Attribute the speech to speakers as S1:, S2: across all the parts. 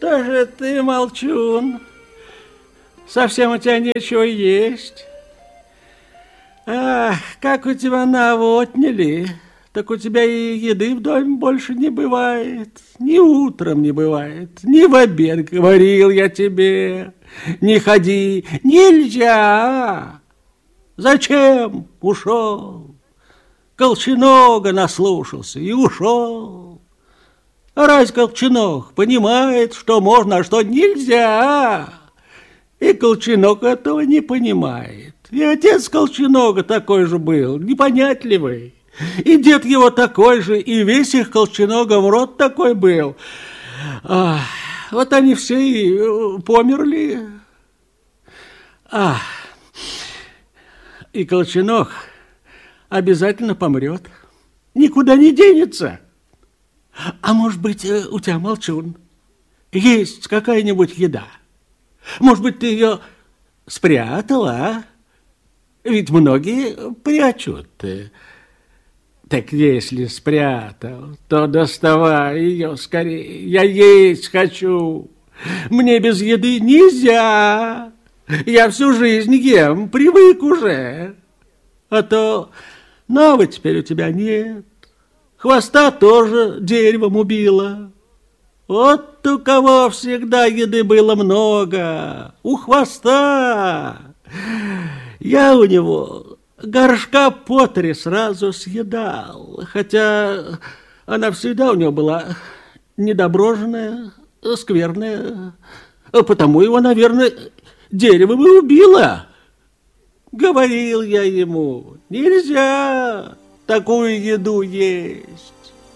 S1: Что же ты, молчун? Совсем у тебя нечего есть. Ах, как у тебя наву отняли, так у тебя и еды в доме больше не бывает. Ни утром не бывает, ни в обед, говорил я тебе. Не ходи, нельзя. Зачем ушел? Колченога наслушался и ушел. А раз Колченог понимает, что можно, а что нельзя, и Колченог этого не понимает. И отец Колченога такой же был, непонятливый. И дед его такой же, и весь их Колченогов род такой был. Вот они все и померли. И Колченог обязательно помрет. Никуда не денется. А может быть, у тебя, молчун, есть какая-нибудь еда? Может быть, ты ее спрятала, а? Ведь многие прячут. Так если спрятал, то доставай ее скорее. Я есть хочу. Мне без еды нельзя. Я всю жизнь ем, привык уже. А то навы теперь у тебя нет. Хвоста тоже деревом убило. Вот у кого всегда еды было много. У хвоста. Я у него горшка по 3 сразу съедал. Хотя она всегда у него была недоброженная, скверная. Потому его, наверное, деревом и убило. Говорил я ему, нельзя такую еду есть.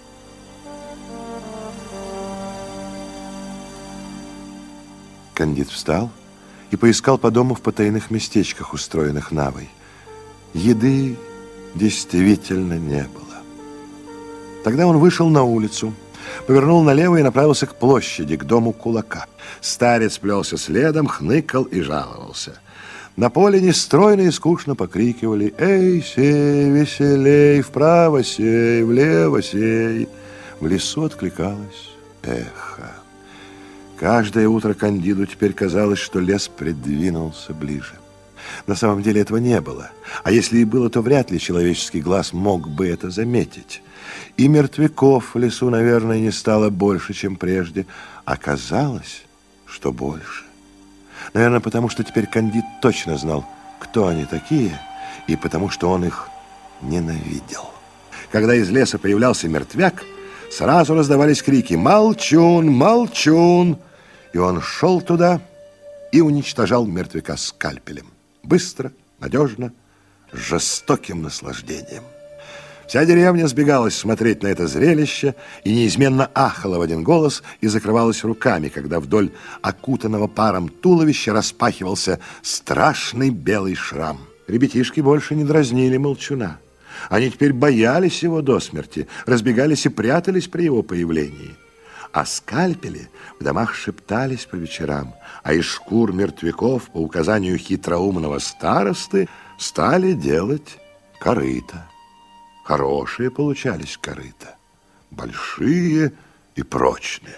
S2: Кандид встал и поискал по дому в потайных местечках, устроенных навой. Еды действительно не было. Тогда он вышел на улицу, повернул налево и направился к площади, к дому кулака. Старец плелся следом, хныкал и жаловался. На поле нестройно и скучно покрикивали: «Эй, сей, веселей, вправо сей, влево сей!» В лесу откликалось эхо. Каждое утро Кандиду теперь казалось, что лес придвинулся ближе. На самом деле этого не было. А если и было, то вряд ли человеческий глаз мог бы это заметить. И мертвяков в лесу, наверное, не стало больше, чем прежде. Оказалось, что больше. Наверное, потому что теперь Кандид точно знал, кто они такие, и потому что он их ненавидел. Когда из леса появлялся мертвяк, сразу раздавались крики: «Молчун! Молчун!» И он шел туда и уничтожал мертвяка скальпелем. Быстро, надежно, с жестоким наслаждением. Вся деревня сбегалась смотреть на это зрелище и неизменно ахала в один голос и закрывалась руками, когда вдоль окутанного паром туловища распахивался страшный белый шрам. Ребятишки больше не дразнили молчуна. Они теперь боялись его до смерти, разбегались и прятались при его появлении. А скальпели в домах шептались по вечерам, а из шкур мертвяков по указанию хитроумного старосты стали делать корыта. Хорошие получались корыта, большие и прочные.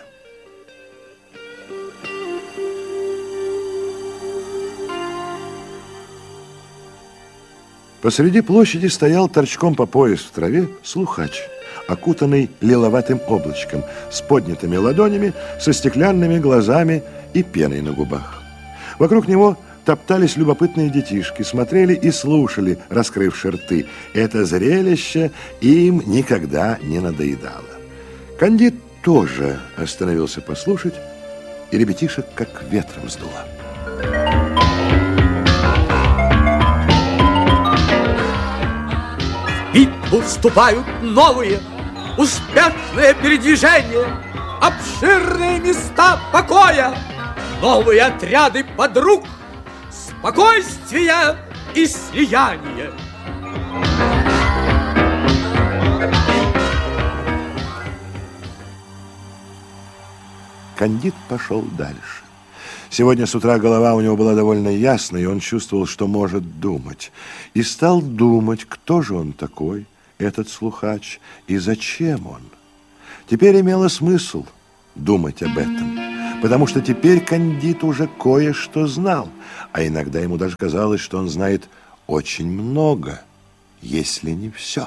S2: Посреди площади стоял торчком по пояс в траве слухач, окутанный лиловатым облачком, с поднятыми ладонями, со стеклянными глазами и пеной на губах. Вокруг него топтались любопытные детишки, смотрели и слушали, раскрывши рты. Это зрелище им никогда не надоедало. Кандид тоже остановился послушать, и ребятишек как ветром сдуло.
S3: В битву вступают новые, успешные передвижения, обширные места покоя, новые отряды подруг, спокойствие и слияние.
S2: Кандид пошел дальше. Сегодня с утра голова у него была довольно ясная, и он чувствовал, что может думать. И стал думать, кто же он такой, этот слухач, и зачем он. Теперь имело смысл думать об этом, потому что теперь Кандид уже кое-что знал, а иногда ему даже казалось, что он знает очень много, если не все.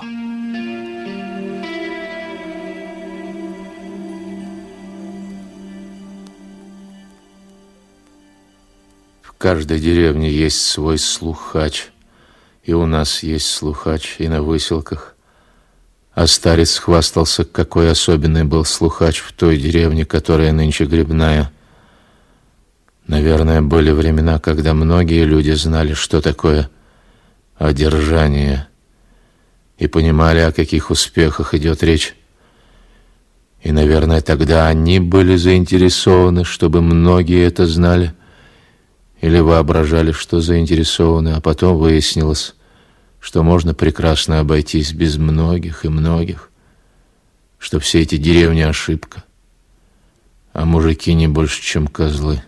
S4: В каждой деревне есть свой слухач, и у нас есть слухач и на выселках. А старец хвастался, какой особенный был слухач в той деревне, которая нынче Грибная. Наверное, были времена, когда многие люди знали, что такое одержание, и понимали, о каких успехах идет речь. И, наверное, тогда они были заинтересованы, чтобы многие это знали, или воображали, что заинтересованы, а потом выяснилось, что можно прекрасно обойтись без многих и многих, что все эти деревни ошибка, а мужики не больше, чем козлы.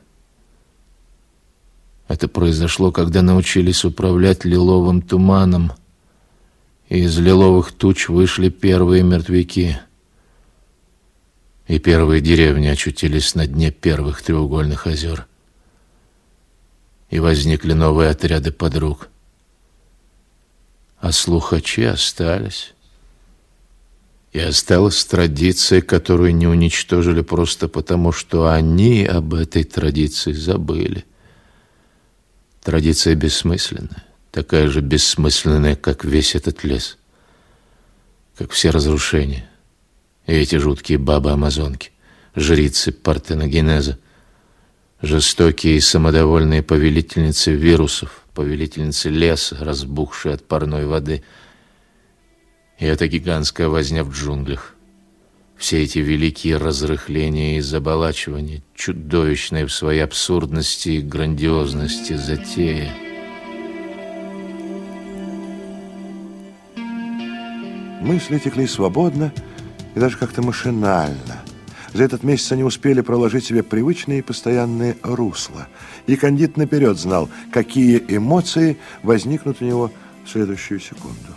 S4: Это произошло, когда научились управлять лиловым туманом, и из лиловых туч вышли первые мертвяки, и первые деревни очутились на дне первых треугольных озер, и возникли новые отряды подруг. А слухачи остались. И осталась традиция, которую не уничтожили просто потому, что они об этой традиции забыли. Традиция бессмысленная, такая же бессмысленная, как весь этот лес, как все разрушения. И эти жуткие бабы-амазонки, жрицы партеногенеза, жестокие и самодовольные повелительницы вирусов, повелительницы леса, разбухшие от парной воды. И эта гигантская возня в джунглях. Все эти великие разрыхления и заболачивания, чудовищные в своей абсурдности и грандиозности затея.
S2: Мысли текли свободно и даже как-то машинально. За этот месяц они успели проложить себе привычные и постоянные русла. И Кандид наперед знал, какие эмоции возникнут у него в следующую секунду.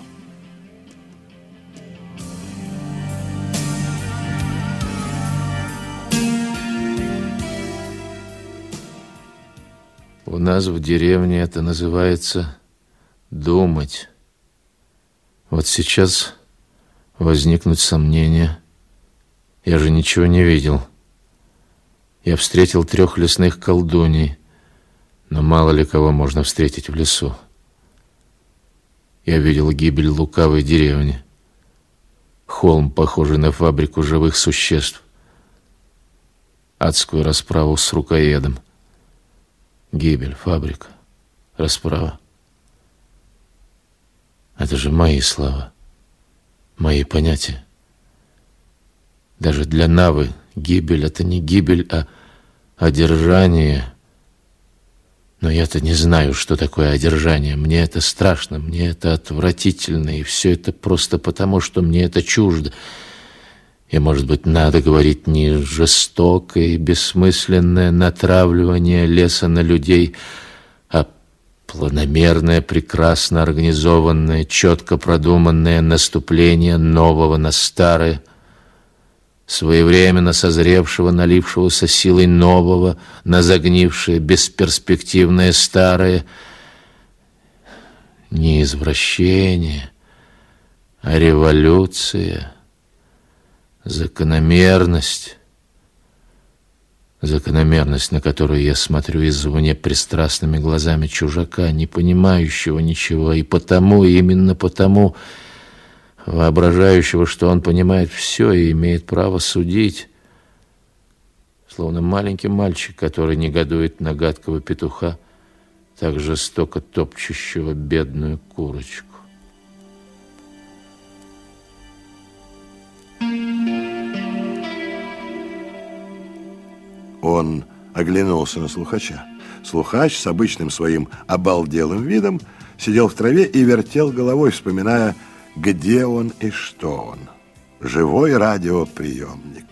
S4: У нас в деревне это называется думать. Вот сейчас возникнут сомнения. Я же ничего не видел. Я встретил 3 лесных колдуней, но мало ли кого можно встретить в лесу. Я видел гибель лукавой деревни. Холм, похожий на фабрику живых существ. Адскую расправу с рукоедом. Гибель, фабрика, расправа. Это же мои слова, мои понятия. Даже для Навы гибель — это не гибель, а одержание. Но я-то не знаю, что такое одержание. Мне это страшно, мне это отвратительно, и все это просто потому, что мне это чуждо. И, может быть, надо говорить не жестокое и бессмысленное натравливание леса на людей, а планомерное, прекрасно организованное, четко продуманное наступление нового на старое, своевременно созревшего, налившегося силой нового на загнившее, бесперспективное старое. Не извращение, а революция, закономерность. Закономерность, на которую я смотрю извне прекрасными глазами чужака, не понимающего ничего, и потому, и именно потому, воображающего, что он понимает все и имеет право судить, словно маленький мальчик, который негодует на гадкого петуха, так жестоко топчущего бедную курочку.
S2: Он оглянулся на слухача. Слухач с обычным своим обалделым видом сидел в траве и вертел головой, вспоминая, где он и что он. Живой радиоприемник.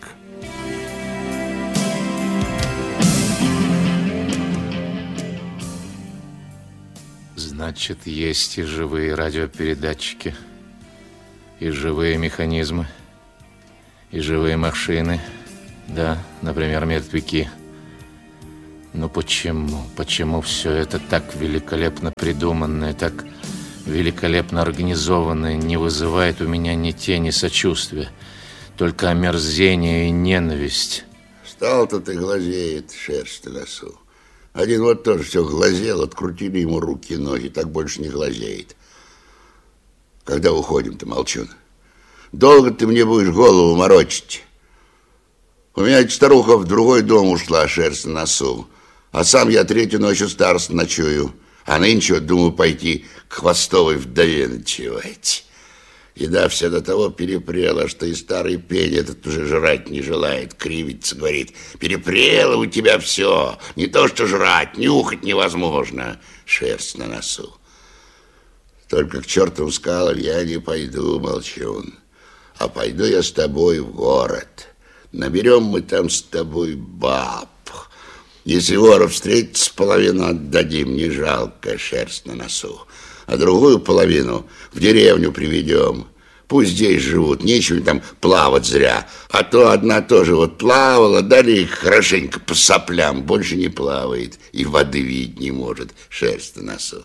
S4: Значит, есть и живые радиопередатчики, и живые механизмы, и живые машины. Да, например, мертвяки. Но почему? Почему все это так великолепно придуманное, так великолепно организованное не вызывает у меня ни тени сочувствия, только омерзение и ненависть?
S5: Стал-то ты глазеет, шерсть на носу. Один вот тоже все глазел, открутили ему руки и ноги, так больше не глазеет. Когда уходим-то, Молчун? Долго ты мне будешь голову морочить? У меня старуха в другой дом ушла, шерсть на носу. А сам я третью ночь у староста ночую. А нынче вот думаю пойти к Хвостовой вдове ночевать. Еда вся до того перепрела, что и старый пень этот уже жрать не желает, кривится, говорит: перепрело у тебя все, не то что жрать, нюхать невозможно, шерсть на носу. Только к чертовым скалам я не пойду, Молчун, а пойду я с тобой в город. Наберем мы там с тобой баб. Если воров встретится, половину отдадим, не жалко, шерсть на носу. А другую половину в деревню приведем. Пусть здесь живут, нечего там плавать зря. А то одна тоже вот плавала, дали их хорошенько по соплям, больше не плавает и воды видеть не может, шерсть на носу.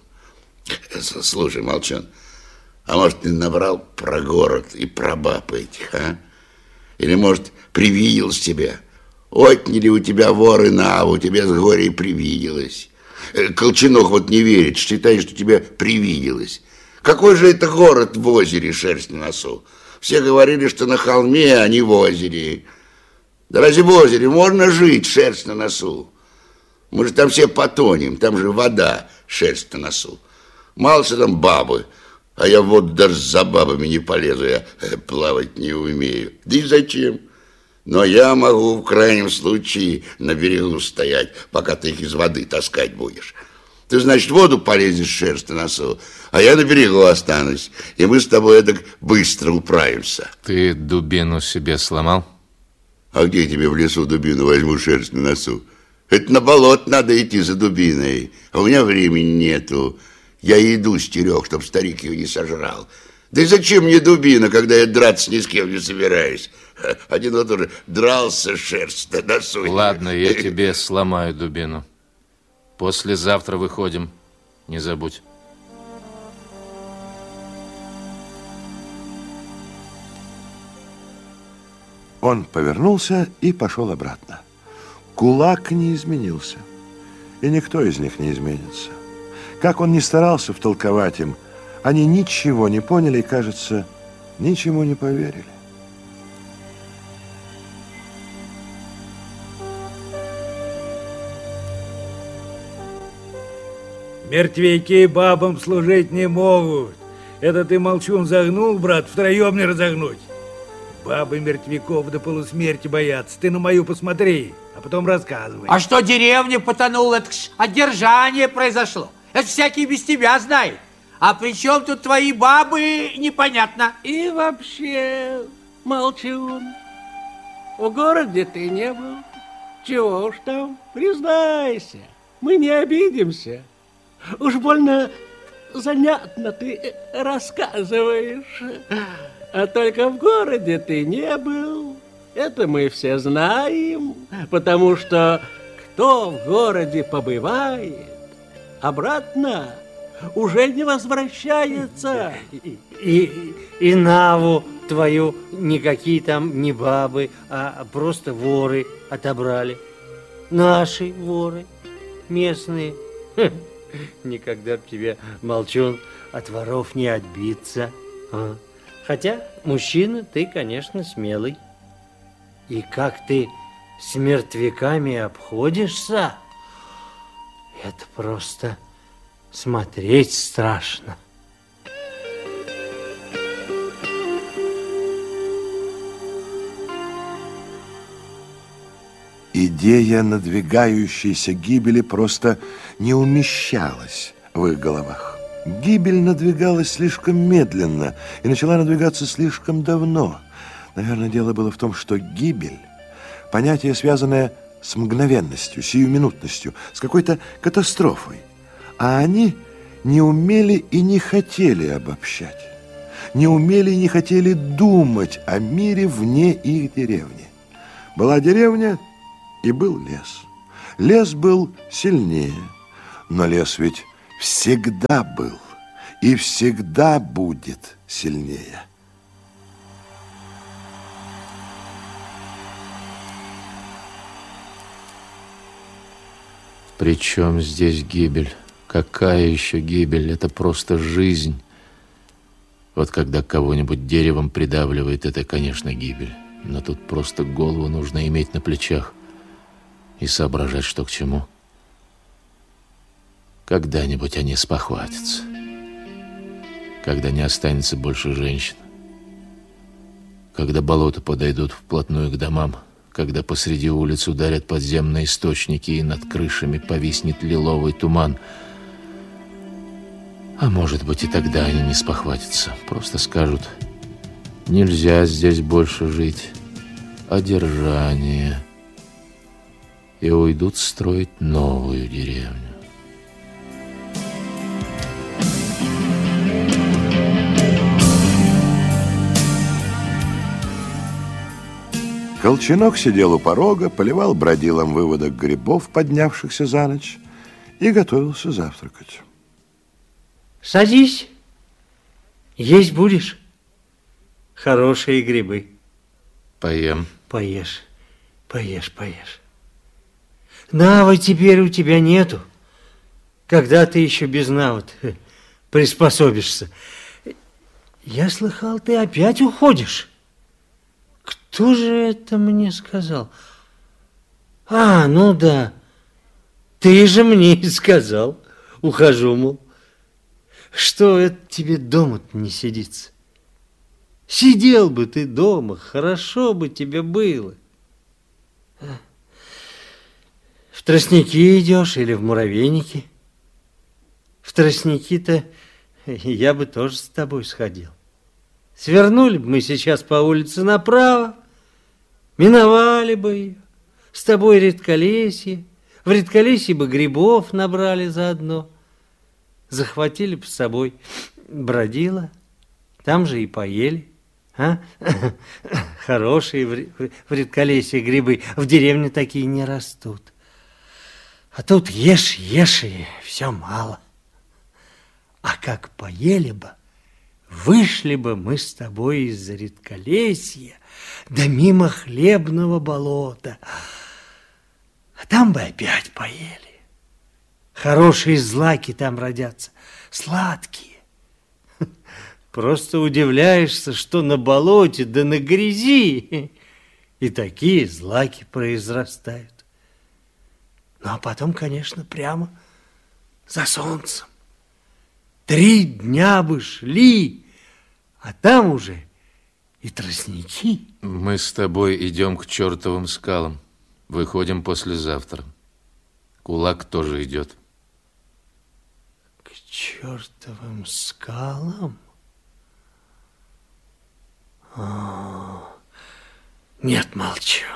S5: Слушай, Молчун, а может, ты набрал про город и про баб этих, а? Или, может, привиделось тебе? Отняли у тебя воры наву, тебе с горя и привиделось. Колченок вот не верит, считает, что тебе привиделось. Какой же это город в озере, шерсть на носу? Все говорили, что на холме, а не в озере. Да разве в озере можно жить, шерсть на носу? Мы же там все потонем, там же вода, шерсть на носу. Мало что там бабы, а я вот даже за бабами не полезу, я плавать не умею. Да и зачем? Но я могу в крайнем случае на берегу стоять, пока ты их из воды таскать будешь. Ты, значит, в воду полезешь, шерсть на носу, а я на берегу останусь, и мы с тобой так быстро управимся.
S4: Ты дубину себе сломал?
S5: А где я тебе в лесу дубину возьму, шерсть на носу? Это на болото надо идти за дубиной, а у меня времени нету. Я еду стерег, чтоб старик ее не сожрал. Да и зачем мне дубина, когда я драться ни с кем не собираюсь? Один вот уже дрался, шерсть на носу.
S4: Ладно, я тебе сломаю дубину. Послезавтра выходим, не забудь.
S2: Он повернулся и пошел обратно. Кулак не изменился, и никто из них не изменится. Как он ни старался втолковать им, они ничего не поняли и, кажется, ничему не поверили.
S6: Мертвяки бабам служить не могут. Это ты, Молчун, загнул, брат, втроем не разогнуть. Бабы мертвяков до полусмерти боятся. Ты на мою посмотри, а потом рассказывай.
S3: А что деревня потонула, это ж одержание произошло. Это всякий без тебя знает. А при чем тут твои бабы, непонятно.
S1: И вообще, Молчун, в городе ты не был. Чего уж там, признайся, мы не обидимся. Уж больно занятно ты рассказываешь. А только в городе ты не был. Это мы все знаем, потому что кто в городе побывает, обратно уже не возвращается.
S7: И наву твою никакие там не бабы, а просто воры отобрали. Наши воры, местные. Никогда б тебе, Молчун, от воров не отбиться. Хотя мужчина ты, конечно, смелый. И как ты с мертвяками обходишься, это просто смотреть страшно.
S2: Идея надвигающейся гибели просто не умещалась в их головах. Гибель надвигалась слишком медленно и начала надвигаться слишком давно. Наверное, дело было в том, что гибель – понятие, связанное с мгновенностью, сиюминутностью, с какой-то катастрофой. А они не умели и не хотели обобщать, не умели и не хотели думать о мире вне их деревни. Была деревня, и был лес. Лес был сильнее, но лес ведь всегда был и всегда будет сильнее.
S4: Причем здесь гибель? Какая еще гибель? Это просто жизнь. Вот когда кого-нибудь деревом придавливает, это, конечно, гибель. Но тут просто голову нужно иметь на плечах и соображать, что к чему. Когда-нибудь они спохватятся. Когда не останется больше женщин. Когда болота подойдут вплотную к домам. Когда посреди улиц ударят подземные источники и над крышами повиснет лиловый туман. А может быть, и тогда они не спохватятся. Просто скажут: нельзя здесь больше жить. Одержание. И уйдут строить новую деревню.
S2: Колченок сидел у порога, поливал бродилом выводок грибов, поднявшихся за ночь, и готовился завтракать.
S7: Садись. Есть будешь? Хорошие грибы.
S4: Поем.
S7: Поешь, поешь, поешь. Навы теперь у тебя нету. Когда ты еще без навы приспособишься? Я слыхал, ты опять уходишь. Кто же это мне сказал? А, ну да. Ты же мне и сказал. Ухожу, мол. Что это тебе дома-то не сидится? Сидел бы ты дома, хорошо бы тебе было. В тростники идешь или в муравейники? В тростники-то я бы тоже с тобой сходил. Свернули бы мы сейчас по улице направо, миновали бы ее, с тобой редколесье, в редколесье бы грибов набрали заодно, захватили бы с собой бродила, там же и поели. А? Хорошие в редколесье грибы, в деревне такие не растут. А тут ешь, ешь, и все мало. А как поели бы, вышли бы мы с тобой из-за редколесья, да мимо хлебного болота, а там бы опять поели. Хорошие злаки там родятся, сладкие. Просто удивляешься, что на болоте да на грязи и такие злаки произрастают. Ну, а потом, конечно, прямо за солнцем. 3 дня бы шли, а там уже и тростники.
S4: Мы с тобой идем к чертовым скалам. Выходим послезавтра. Кулак тоже идет.
S7: К чертовым скалам? Нет, Молчун.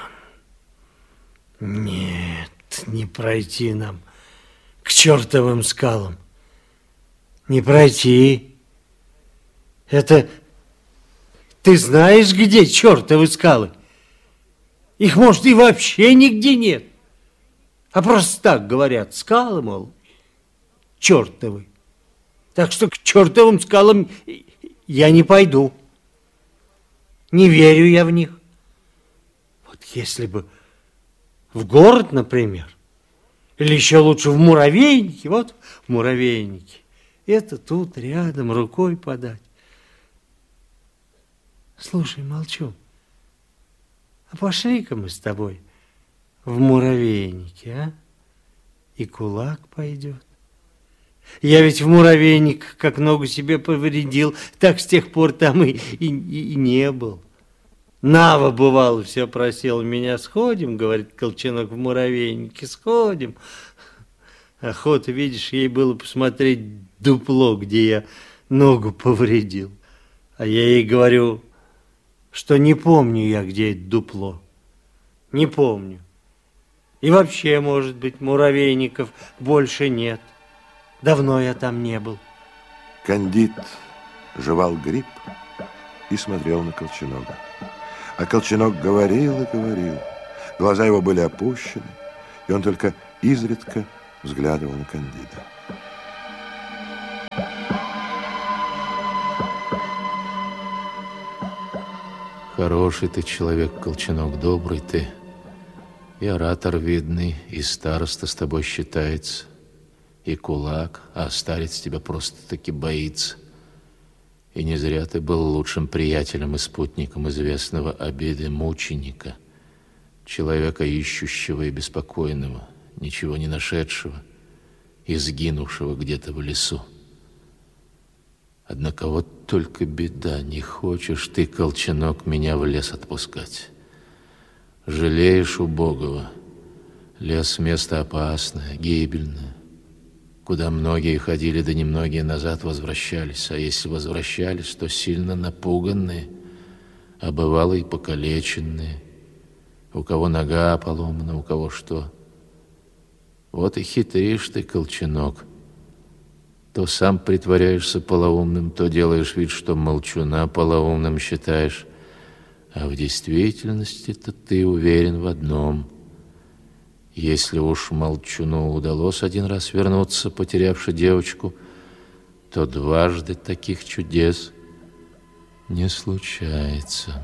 S7: Нет, не пройти нам к чертовым скалам. Не пройти. Это... Ты знаешь, где чертовы скалы? Их, может, и вообще нигде нет. А просто так говорят. Скалы, мол, чертовы. Так что к чертовым скалам я не пойду. Не верю я в них. Вот если бы в город, например, или еще лучше в муравейники, вот в муравейнике, это тут рядом рукой подать. Слушай, Молчун, а пошли-ка мы с тобой в муравейники, а? И кулак пойдет. Я ведь в муравейник как ногу себе повредил, так с тех пор там и не был. Нава, бывало, все просил меня: сходим, говорит Колченок, в муравейнике, сходим. Охота, видишь, ей было посмотреть дупло, где я ногу повредил. А я ей говорю, что не помню я, где это дупло. Не помню. И вообще, может быть, муравейников больше нет. Давно я там не был.
S2: Кандид жевал гриб и смотрел на Колченога. А Колченок говорил и говорил. Глаза его были опущены, и он только изредка взглядывал на Кандида.
S4: Хороший ты человек, Колченок, добрый ты. И оратор видный, и староста с тобой считается, и кулак, а старец тебя просто-таки боится. И не зря ты был лучшим приятелем и спутником известного обиды мученика, человека ищущего и беспокойного, ничего не нашедшего и сгинувшего где-то в лесу. Однако вот только беда, не хочешь ты, Колченок, меня в лес отпускать. Жалеешь убогого. Лес — место опасное, гибельное, куда многие ходили, да немногие назад возвращались. А если возвращались, то сильно напуганные, а бывало и покалеченные. У кого нога поломана, у кого что. Вот и хитришь ты, Колченок. То сам притворяешься полоумным, то делаешь вид, что молчуна полоумным считаешь. А в действительности-то ты уверен в одном. Если уж молчуну удалось один раз вернуться, потерявши девочку, то дважды таких чудес не случается.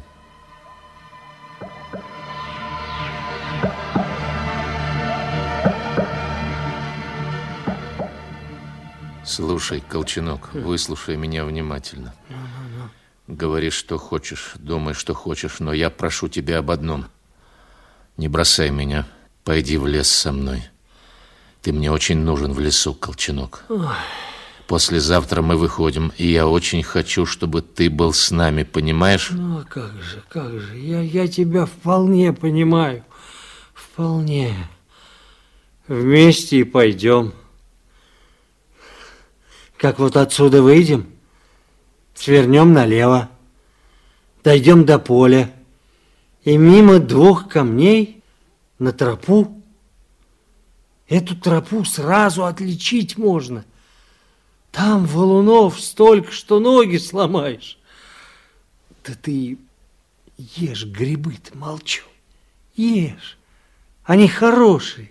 S4: Слушай, Колченок, выслушай меня внимательно. Говори, что хочешь, думай, что хочешь, но я прошу тебя об одном. Не бросай меня, пойди в лес со мной. Ты мне очень нужен в лесу, Колченок. Послезавтра мы выходим, и я очень хочу, чтобы ты был с нами, понимаешь?
S7: Ну, как же, я тебя вполне понимаю, вполне. Вместе и пойдем. Как вот отсюда выйдем, свернем налево, дойдем до поля и мимо двух камней на тропу. Эту тропу сразу отличить можно. Там валунов столько, что ноги сломаешь. Да ты ешь грибы-то, молчу, ешь, они хорошие.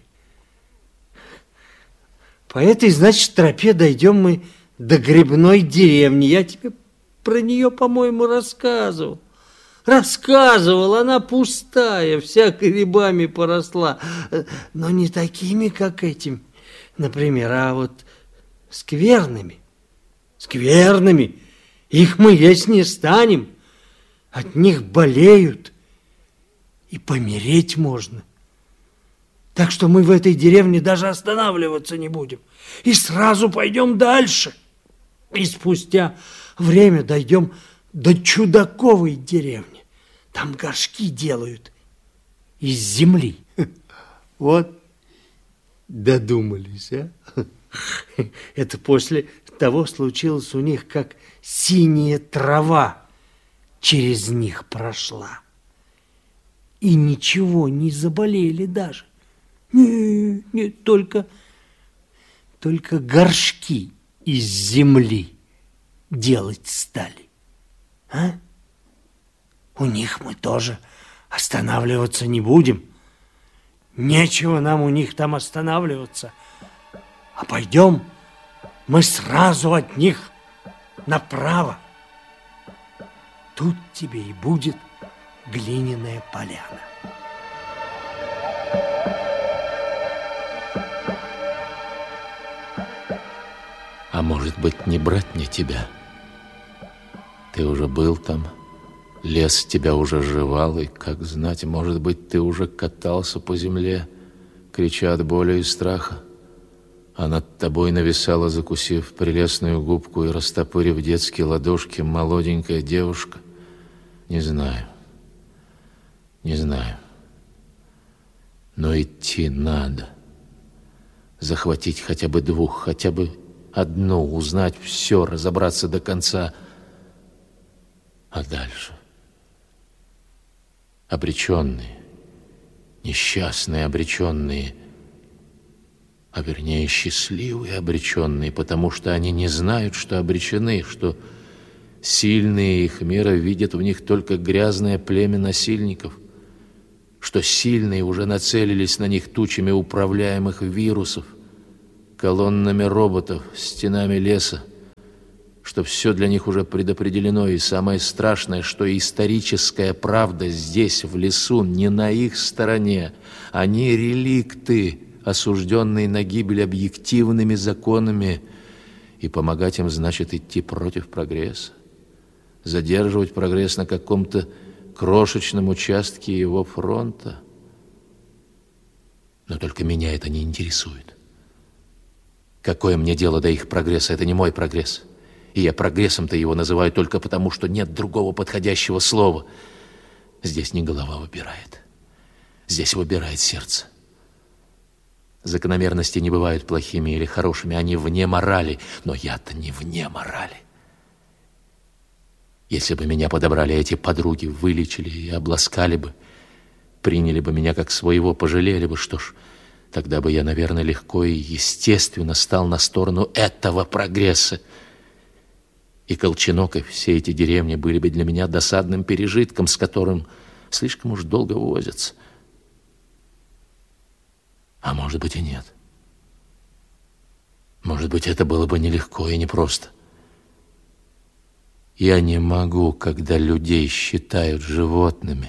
S7: По этой, значит, тропе дойдем мы до грибной деревни. Я тебе про нее, по-моему, рассказывал. Она пустая, вся грибами поросла. Но не такими, как этим, например, а вот скверными. Скверными. Их мы есть не станем. От них болеют. И помереть можно. Так что мы в этой деревне даже останавливаться не будем. И сразу пойдем дальше. И спустя время дойдем до Чудаковой деревни. Там горшки делают из земли. Вот додумались, а? Это после того случилось у них, как синяя трава через них прошла. И ничего, не заболели даже. Нет, только горшки из земли делать стали. А? У них мы тоже останавливаться не будем. Нечего нам у них там останавливаться. А пойдем мы сразу от них направо. Тут тебе и будет глиняная поляна.
S4: А может быть, не брать мне тебя? Ты уже был там, лес тебя уже жевал, и, как знать, может быть, ты уже катался по земле, крича от боли и страха, а над тобой нависала, закусив прелестную губку и растопырив детские ладошки, молоденькая девушка. Не знаю, но идти надо. Захватить хотя бы двух, хотя бы одну, узнать все, разобраться до конца. А дальше? Обреченные, несчастные обреченные, а вернее счастливые обреченные, потому что они не знают, что обречены, что сильные их мира видят в них только грязное племя насильников, что сильные уже нацелились на них тучами управляемых вирусов, колоннами роботов, стенами леса, что все для них уже предопределено, и самое страшное, что историческая правда здесь, в лесу, не на их стороне. Они реликты, осужденные на гибель объективными законами, и помогать им значит идти против прогресса, задерживать прогресс на каком-то крошечном участке его фронта. Но только меня это не интересует. Какое мне дело до их прогресса? Это не мой прогресс. И я прогрессом-то его называю только потому, что нет другого подходящего слова. Здесь не голова выбирает. Здесь выбирает сердце. Закономерности не бывают плохими или хорошими, они вне морали, но я-то не вне морали. Если бы меня подобрали эти подруги, вылечили и обласкали бы, приняли бы меня как своего, пожалели бы, что ж, тогда бы я, наверное, легко и естественно стал на сторону этого прогресса. И Колченок, и все эти деревни были бы для меня досадным пережитком, с которым слишком уж долго возятся. А может быть и нет. Может быть, это было бы нелегко и непросто. Я не могу, когда людей считают животными.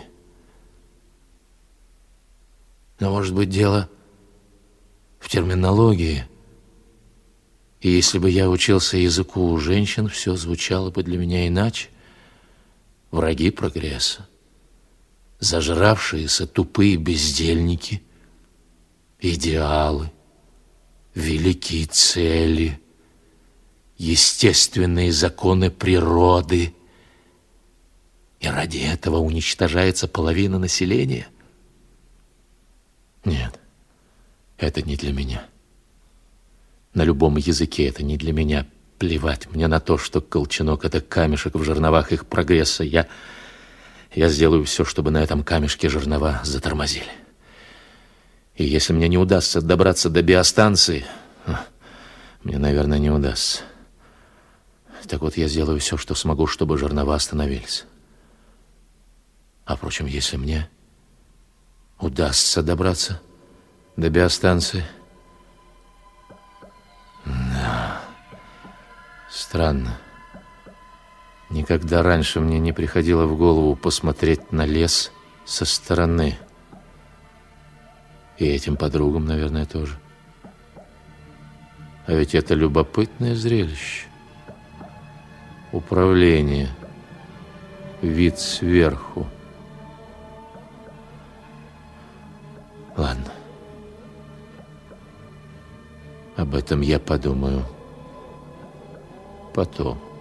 S4: Но, может быть, дело в терминологии. И если бы я учился языку у женщин, все звучало бы для меня иначе. Враги прогресса, зажравшиеся тупые бездельники, идеалы, великие цели, естественные законы природы. И ради этого уничтожается половина населения? Нет, это не для меня. На любом языке это не для меня. Плевать мне на то, что Колченок — это камешек в жерновах их прогресса. Я сделаю все, чтобы на этом камешке жернова затормозили. И если мне не удастся добраться до биостанции, мне, наверное, не удастся. Так вот, я сделаю все, что смогу, чтобы жернова остановились. А, впрочем, если мне удастся добраться до биостанции... Да. Странно. Никогда раньше мне не приходило в голову посмотреть на лес со стороны. И этим подругам, наверное, тоже. А ведь это любопытное зрелище. Управление. Вид сверху. Ладно. Об этом я подумаю потом.